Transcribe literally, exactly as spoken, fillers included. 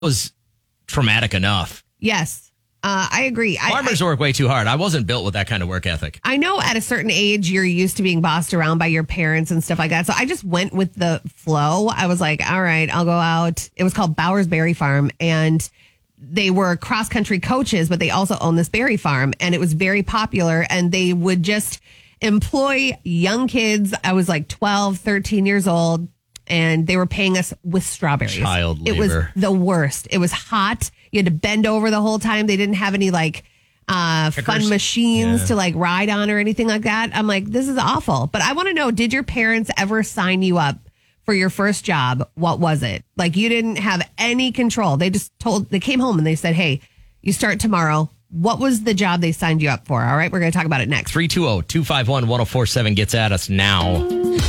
was traumatic enough. Yes. Uh, I agree. Farmers I, I, work way too hard. I wasn't built with that kind of work ethic. I know at a certain age, you're used to being bossed around by your parents and stuff like that. So I just went with the flow. I was like, all right, I'll go out. It was called Bowers Berry Farm. And they were cross country coaches, but they also own this berry farm. And it was very popular. And they would just employ young kids. I was like twelve, thirteen years old. And they were paying us with strawberries. Child labor. It was the worst. It was hot. You had to bend over the whole time. They didn't have any like uh, fun machines yeah. to like ride on or anything like that. I'm like, this is awful. But I want to know, did your parents ever sign you up for your first job? What was it? Like you didn't have any control. They just told, they came home and they said, hey, you start tomorrow. What was the job they signed you up for? All right, we're going to talk about it next. three two zero, two five one, one zero four seven gets at us now.